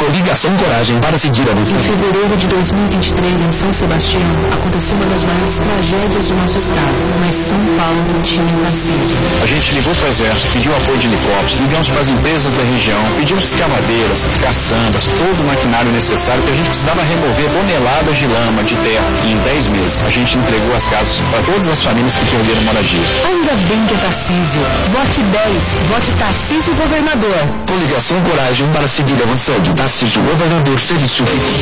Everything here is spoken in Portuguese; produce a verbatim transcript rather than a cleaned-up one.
Coligação Coragem para seguir a você. Em fevereiro de dois mil e vinte e três, em São Sebastião, aconteceu uma das maiores tragédias do nosso estado, mas São Paulo não tinha Tarcísio. A gente ligou para o Exército, pediu apoio de helicópteros, ligamos para as empresas da região, pedimos escavadeiras, caçambas, todo o maquinário necessário que a gente precisava remover toneladas de lama, de terra. E em dez meses, a gente entregou as casas para todas as famílias que perderam moradia. Ainda bem que é Tarcísio. Vote dez. Vote Tarcísio Governador. Coligação Coragem para seguir avançando. Tarcísio Governador, serviço público.